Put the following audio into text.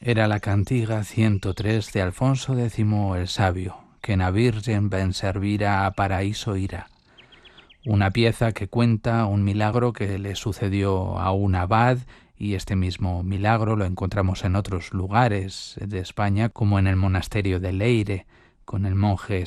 Era la cantiga 103 de Alfonso X el Sabio, que na Virgen ben servira a paraíso ira. Una pieza que cuenta un milagro que le sucedió a un abad, y este mismo milagro lo encontramos en otros lugares de España, como en el monasterio de Leire, con el monje